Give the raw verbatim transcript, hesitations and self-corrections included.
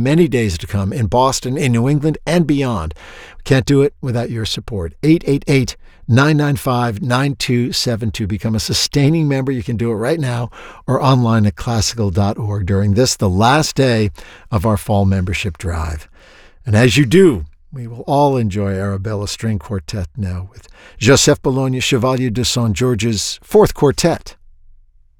many days to come in Boston, in New England, and beyond. We can't do it without your support. eight eight eight, nine nine five, nine two seven two. Become a sustaining member. You can do it right now or online at classical dot org during this, the last day of our fall membership drive. And as you do, we will all enjoy Arabella String Quartet now with Joseph Bologna Chevalier de Saint George's Fourth Quartet.